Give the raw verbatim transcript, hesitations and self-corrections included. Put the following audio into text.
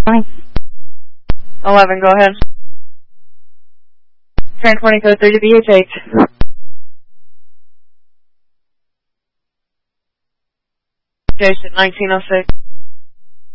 eleven, go ahead. Transporting code three to B H eight. Jason, nineteen oh six.